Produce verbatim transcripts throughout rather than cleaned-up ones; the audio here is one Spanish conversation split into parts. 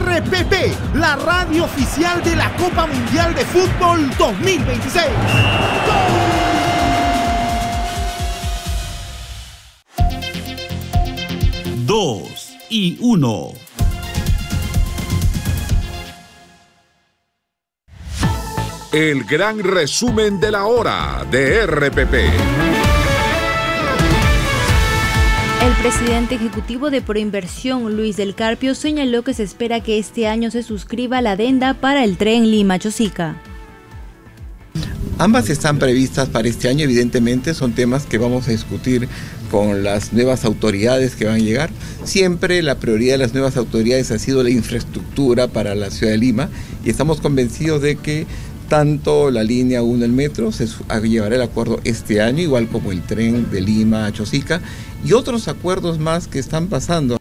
R P P, la radio oficial de la Copa Mundial de Fútbol dos mil veintiséis. Dos y uno. El gran resumen de la hora de R P P. El presidente ejecutivo de Proinversión, Luis del Carpio, señaló que se espera que este año se suscriba la adenda para el tren Lima-Chosica. Ambas están previstas para este año, evidentemente son temas que vamos a discutir con las nuevas autoridades que van a llegar. Siempre la prioridad de las nuevas autoridades ha sido la infraestructura para la ciudad de Lima y estamos convencidos de que tanto la línea uno del metro se llevará el acuerdo este año, igual como el tren de Lima a Chosica y otros acuerdos más que están pasando.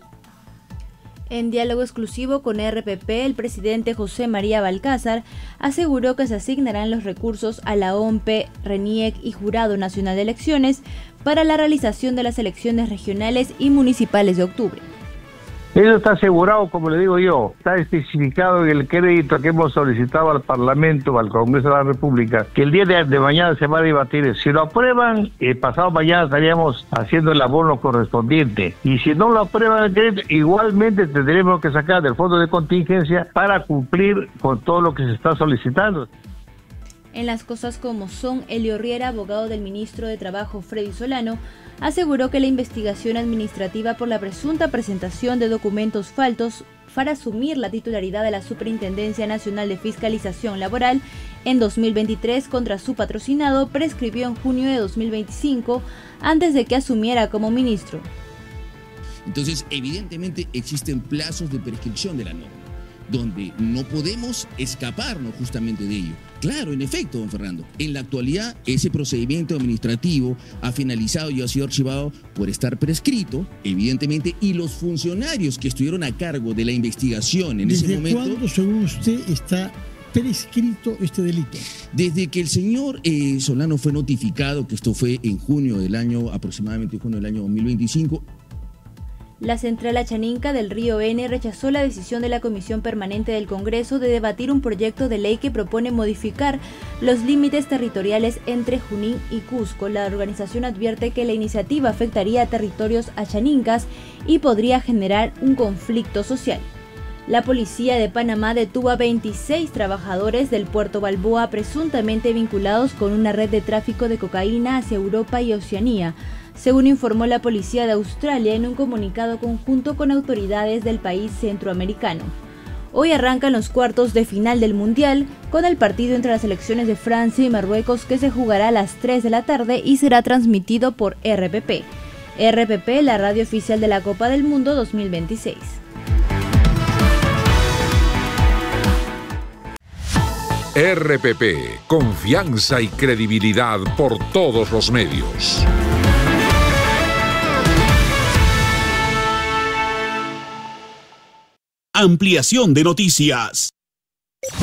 En diálogo exclusivo con R P P, el presidente José María Balcázar aseguró que se asignarán los recursos a la O M P, RENIEC y Jurado Nacional de Elecciones para la realización de las elecciones regionales y municipales de octubre. Eso está asegurado, como le digo yo, está especificado en el crédito que hemos solicitado al Parlamento, al Congreso de la República, que el día de, de mañana se va a debatir. Si lo aprueban, eh, pasado mañana estaríamos haciendo el abono correspondiente. Y si no lo aprueban el crédito, igualmente tendremos que sacar del fondo de contingencia para cumplir con todo lo que se está solicitando. En las cosas como son, Elio Riera, abogado del ministro de Trabajo Freddy Solano, aseguró que la investigación administrativa por la presunta presentación de documentos falsos para asumir la titularidad de la Superintendencia Nacional de Fiscalización Laboral en dos mil veintitrés contra su patrocinado prescribió en junio de dos mil veinticinco antes de que asumiera como ministro. Entonces, evidentemente existen plazos de prescripción de la norma, donde no podemos escaparnos justamente de ello. Claro, en efecto, don Fernando, en la actualidad ese procedimiento administrativo ha finalizado y ha sido archivado por estar prescrito, evidentemente, y los funcionarios que estuvieron a cargo de la investigación en ese momento... ¿Desde cuándo, según usted, está prescrito este delito? Desde que el señor eh, Solano fue notificado, que esto fue en junio del año, aproximadamente junio del año dos mil veinticinco, La central Achaninca del Río N rechazó la decisión de la Comisión Permanente del Congreso de debatir un proyecto de ley que propone modificar los límites territoriales entre Junín y Cusco. La organización advierte que la iniciativa afectaría a territorios achanincas y podría generar un conflicto social. La policía de Panamá detuvo a veintiséis trabajadores del puerto Balboa presuntamente vinculados con una red de tráfico de cocaína hacia Europa y Oceanía, según informó la policía de Australia en un comunicado conjunto con autoridades del país centroamericano. Hoy arrancan los cuartos de final del Mundial, con el partido entre las selecciones de Francia y Marruecos que se jugará a las tres de la tarde y será transmitido por R P P. R P P, la radio oficial de la Copa del Mundo dos mil veintiséis. R P P, confianza y credibilidad por todos los medios. Ampliación de noticias.